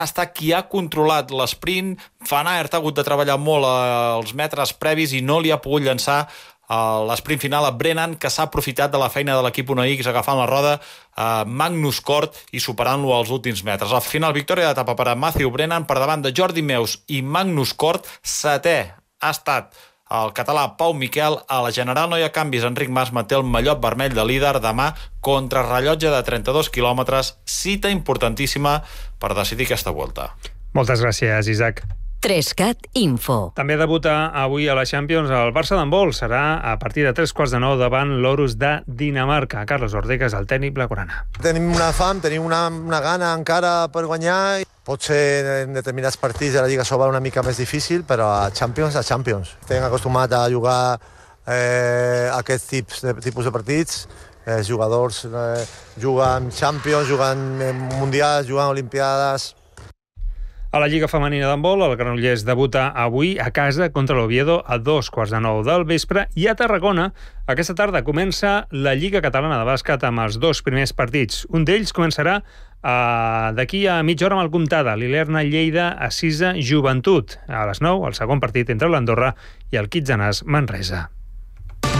estat qui ha controlat l'esprint. Van Aert ha hagut de treballar molt els metres previs i no li ha pogut llançar l'esprint final a Brennan, que s'ha aprofitat de la feina de l'equip 1X agafant la roda Magnus Cort i superant-lo als últims metres. Al final, victòria d'etapa per a Matthew Brennan per davant de Jordi Meus i Magnus Cort. Setè ha estat el català Pau Miquel. A la general no hi ha canvis. Enric Mas manté el mallot vermell de líder. Demà, contrarrellotge de 32 quilòmetres, cita importantíssima per decidir aquesta volta. Moltes gràcies, Isaac. 3Cat Info. També debuta avui a la Champions el Barça d'handbol. Serà a partir de 3:15 davant l'Orus de Dinamarca. Carlos Ortega és el tècnic blaugrana. Tenim una fam, tenim una gana encara per guanyar. Potser en determinats partits de la Lliga Sobal una mica més difícil, però a Champions. Estem acostumats a jugar aquest tipus de partits. Els jugadors juguen Champions, juguen Mundials, juguen Olimpiades. A la Lliga Femenina d'handbol, el Granollers debuta avui a casa contra l'Oviedo a 2:15 del vespre, i a Tarragona aquesta tarda comença la Lliga Catalana de Bàsquet amb els 2 primers partits. Un d'ells començarà d'aquí a mitja hora amb el Comtada, l'Ilerna-Lleida a 6 Joventut. A les 9, el segon partit entre l'Andorra i el Quitzenàs Manresa.